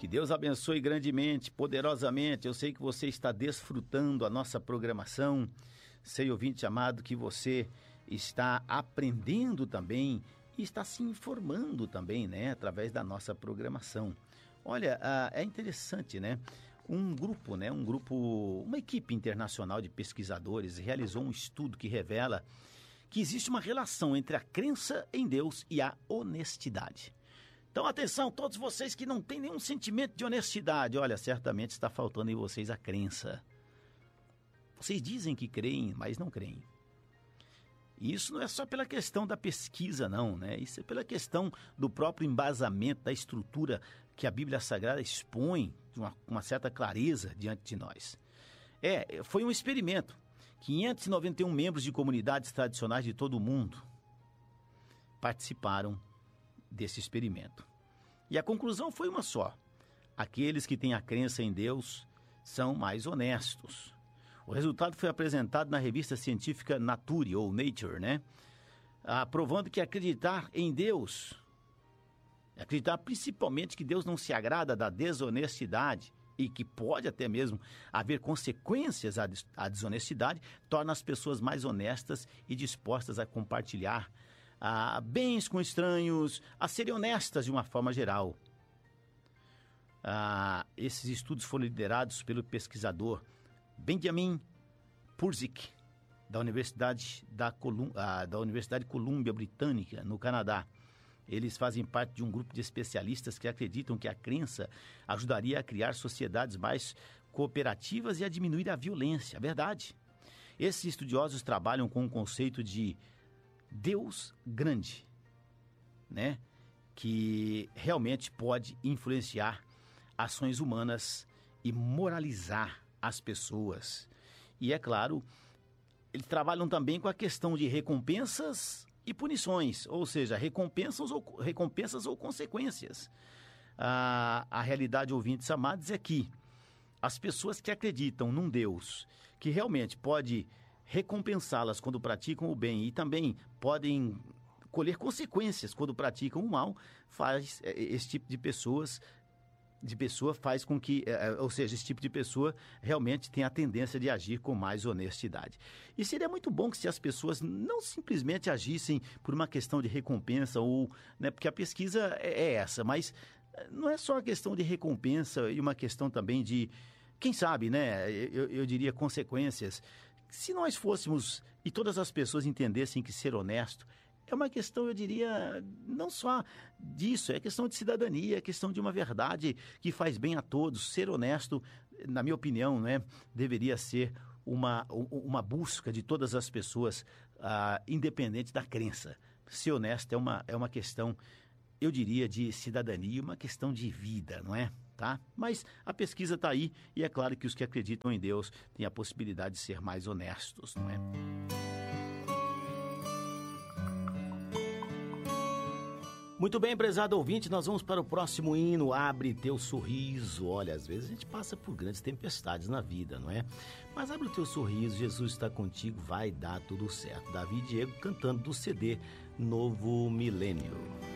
Que Deus abençoe grandemente, poderosamente. Eu sei que você está desfrutando a nossa programação. Sei, ouvinte amado, que você está aprendendo também e está se informando também, né, através da nossa programação. Olha, é interessante, né? Uma equipe internacional de pesquisadores realizou um estudo que revela que existe uma relação entre a crença em Deus e a honestidade. Então, atenção, todos vocês que não têm nenhum sentimento de honestidade, olha, certamente está faltando em vocês a crença. Vocês dizem que creem, mas não creem. E isso não é só pela questão da pesquisa, não, né? Isso é pela questão do próprio embasamento, da estrutura que a Bíblia Sagrada expõe de uma certa clareza diante de nós. Foi um experimento. 591 membros de comunidades tradicionais de todo o mundo participaram desse experimento. E a conclusão foi uma só. Aqueles que têm a crença em Deus são mais honestos. O resultado foi apresentado na revista científica Nature, ou Nature, né? Provando que acreditar em Deus, acreditar principalmente que Deus não se agrada da desonestidade e que pode até mesmo haver consequências à desonestidade, torna as pessoas mais honestas e dispostas a compartilhar bens com estranhos, a serem honestas de uma forma geral. Esses estudos foram liderados pelo pesquisador Benjamin Purzik, da Universidade de Colômbia Britânica, no Canadá. Eles fazem parte de um grupo de especialistas que acreditam que a crença ajudaria a criar sociedades mais cooperativas e a diminuir a violência. Verdade. Esses estudiosos trabalham com o conceito de Deus grande, né? Que realmente pode influenciar ações humanas e moralizar as pessoas. E é claro, eles trabalham também com a questão de recompensas e punições, ou seja, recompensas ou consequências. A realidade, ouvintes amados, é que as pessoas que acreditam num Deus que realmente pode recompensá-las quando praticam o bem e também podem colher consequências quando praticam o mal, esse tipo de pessoa faz com que, ou seja, esse tipo de pessoa realmente tem a tendência de agir com mais honestidade. E seria muito bom que se as pessoas não simplesmente agissem por uma questão de recompensa ou, né, porque a pesquisa é essa, mas não é só a questão de recompensa e uma questão também de, quem sabe, né, eu diria consequências. Se nós fôssemos e todas as pessoas entendessem que ser honesto é uma questão, eu diria, não só disso, é questão de cidadania, é questão de uma verdade que faz bem a todos. Ser honesto, na minha opinião, né, deveria ser uma busca de todas as pessoas, independente da crença. Ser honesto é uma questão, eu diria, de cidadania, uma questão de vida, não é? Tá? Mas a pesquisa está aí e é claro que os que acreditam em Deus têm a possibilidade de ser mais honestos, não é? Muito bem, prezado ouvinte, nós vamos para o próximo hino, Abre Teu Sorriso. Olha, às vezes a gente passa por grandes tempestades na vida, não é? Mas abre o teu sorriso, Jesus está contigo, vai dar tudo certo. Davi e Diego cantando do CD Novo Milênio.